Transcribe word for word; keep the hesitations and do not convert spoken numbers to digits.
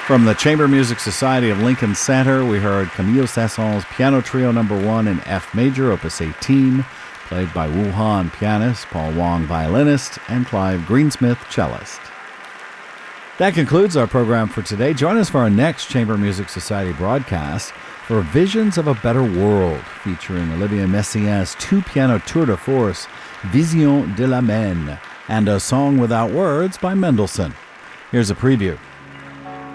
From the Chamber Music Society of Lincoln Center, we heard Camille Saint-Saëns' Piano Trio Number one in F Major, Opus eighteen, played by Wu Han, pianist, Paul Wong, violinist, and Clive Greensmith, cellist. That concludes our program for today. Join us for our next Chamber Music Society broadcast for Visions of a Better World, featuring Olivier Messiaen's two-piano tour de force, Vision de la Main, and A Song Without Words by Mendelssohn. Here's a preview.